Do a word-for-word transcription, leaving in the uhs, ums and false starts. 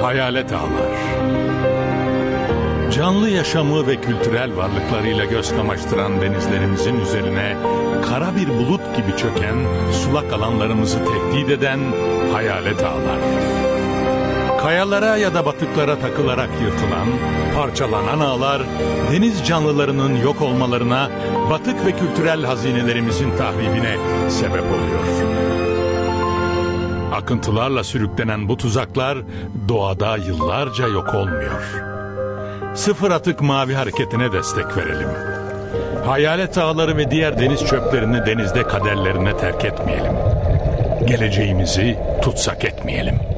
Hayalet ağlar. Canlı yaşamı ve kültürel varlıklarıyla göz kamaştıran denizlerimizin üzerine kara bir bulut gibi çöken, sulak alanlarımızı tehdit eden hayalet ağlar. Kayalara ya da batıklara takılarak yırtılan, parçalanan ağlar, deniz canlılarının yok olmalarına, batık ve kültürel hazinelerimizin tahribine sebep oluyor. Akıntılarla sürüklenen bu tuzaklar doğada yıllarca yok olmuyor. Sıfır atık mavi hareketine destek verelim. Hayalet ağları ve diğer deniz çöplerini denizde kaderlerine terk etmeyelim. Geleceğimizi tutsak etmeyelim.